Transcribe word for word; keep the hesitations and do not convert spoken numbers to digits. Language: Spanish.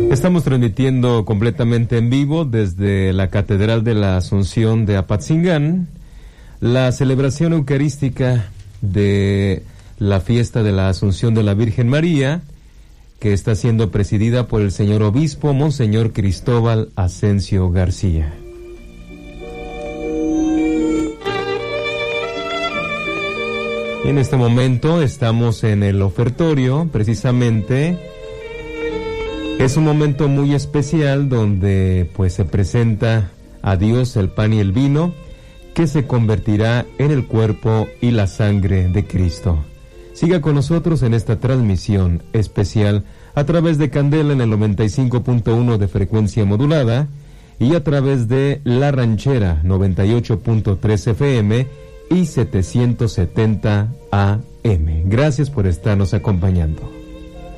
Estamos transmitiendo completamente en vivo desde la Catedral de la Asunción de Apatzingán, la celebración eucarística de la fiesta de la Asunción de la Virgen María, que está siendo presidida por el señor obispo, Monseñor Cristóbal Asensio García. Y en este momento estamos en el ofertorio, precisamente. Es un momento muy especial donde pues se presenta a Dios el pan y el vino, que se convertirá en el cuerpo y la sangre de Cristo. Siga con nosotros en esta transmisión especial a través de Candela en el noventa y cinco punto uno de frecuencia modulada y a través de La Ranchera noventa y ocho punto tres F M y setecientos setenta A M. Gracias por estarnos acompañando.